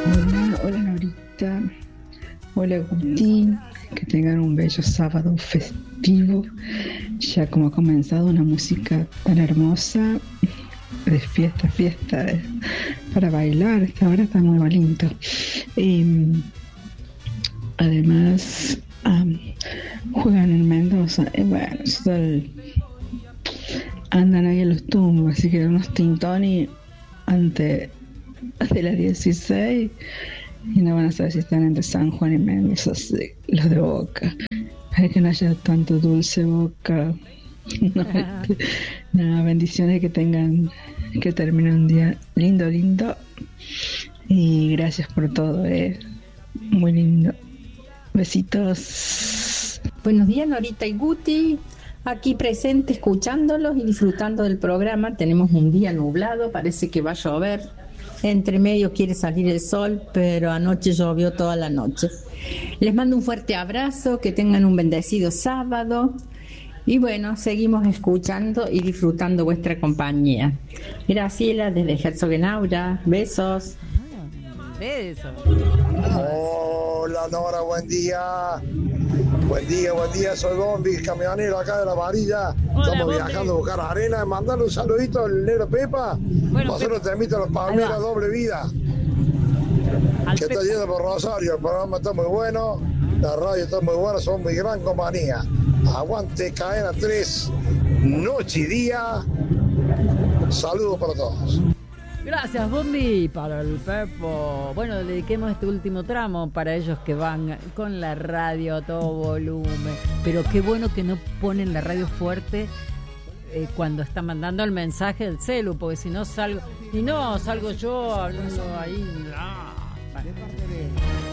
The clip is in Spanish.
Hola, hola Norita, hola Guti, que tengan un bello sábado festivo, ya como ha comenzado una música tan hermosa, de fiesta, fiesta, para bailar, esta hora está muy bonito. Además, juegan en Mendoza, bueno, andan ahí en los tumbos, así que unos tintoni ante de las 16 y no van a saber si están entre San Juan y Mendoza, los de Boca. Para que no haya tanto dulce Boca. No, nada, bendiciones, que termine un día lindo, lindo. Y gracias por todo, muy lindo. Besitos. Buenos días, Norita y Guti. Aquí presente, escuchándolos y disfrutando del programa. Tenemos un día nublado, parece que va a llover. Entre medio quiere salir el sol, pero anoche llovió toda la noche. Les mando un fuerte abrazo, que tengan un bendecido sábado. Y bueno, seguimos escuchando y disfrutando vuestra compañía. Graciela desde Herzogenaurach. Besos. Besos. Hola Nora, buen día. Buen día, soy Bombi, camionero acá de La Varilla. Hola, Estamos Bombi. viajando a buscar arena. Mandarle un saludito al negro Pepa. Bueno, Nosotros Pepa. te invito a los Palmeras Doble Vida. Al Que está Pepa. yendo por Rosario. El programa está muy bueno. La radio está muy buena. Son mi gran compañía. Aguante Cadena 3, noche y día. Saludos para todos. Gracias, Bombi, para el Pepo. Bueno, dediquemos este último tramo para ellos que van con la radio a todo volumen. Pero qué bueno que no ponen la radio fuerte cuando están mandando el mensaje del celu, porque si no salgo... Y no, salgo yo hablando ahí...